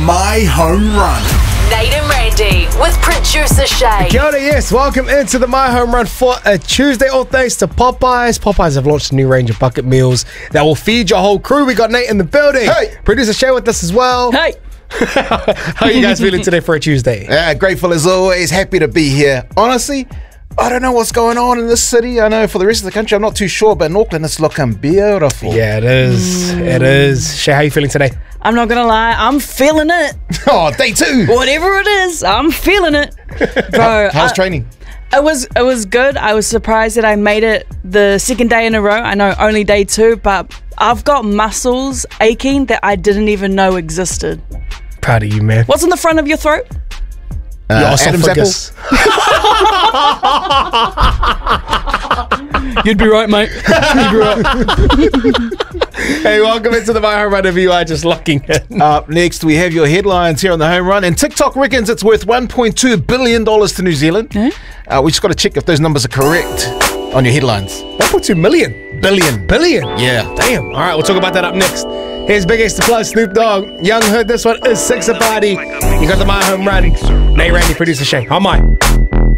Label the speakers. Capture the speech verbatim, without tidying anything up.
Speaker 1: My Home Run.
Speaker 2: Nate and Randy with producer Shay.
Speaker 3: Kia ora, yes, welcome into the My Home Run for a Tuesday, all thanks to Popeyes. Popeyes have launched a new range of bucket meals that will feed your whole crew. We got Nate in the building.
Speaker 4: Hey.
Speaker 3: Producer Shay with us as well.
Speaker 5: Hey.
Speaker 3: How are you guys feeling today for a Tuesday?
Speaker 4: Uh, grateful as always, happy to be here. Honestly, I don't know what's going on in this city. I know for the rest of the country, I'm not too sure, but in Auckland, it's looking beautiful.
Speaker 3: Yeah, it is. Mm. It is. Shay, how are you feeling today?
Speaker 5: I'm not gonna lie, I'm feeling it.
Speaker 4: Oh, day two.
Speaker 5: Whatever it is, I'm feeling it. Bro,
Speaker 4: How's
Speaker 5: I,
Speaker 4: training?
Speaker 5: It was it was good. I was surprised that I made it the second day in a row. I know only day two, but I've got muscles aching that I didn't even know existed.
Speaker 3: Proud of you, man.
Speaker 5: What's in the front of your throat?
Speaker 4: Uh,
Speaker 3: Your
Speaker 4: Adam's
Speaker 3: esophagus.
Speaker 5: You'd be right, mate. You'd be right.
Speaker 3: Hey, welcome into the My Home Run. If you are just locking in.
Speaker 4: Up next, we have your headlines here on the Home Run. And TikTok reckons it's worth one point two billion dollars to New Zealand.
Speaker 5: Eh?
Speaker 4: Uh, we just got to check if those numbers are correct on your headlines.
Speaker 3: one point two million.
Speaker 4: Billion.
Speaker 3: Billion.
Speaker 4: Yeah.
Speaker 3: Damn. All right, we'll talk about that up next. Here's Big X the Plus, Snoop Dogg, Young Hood. This one is Six a Party. You got the My Home Run. Nate, Randy, producer Shay. On my.